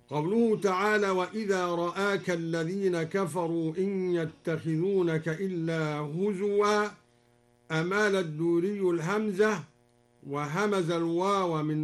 قوله تعالى وإذا رآك الذين كفروا إن يتخذونك إلا هزوا، أمال الدوري الهمزة وهمز الواو من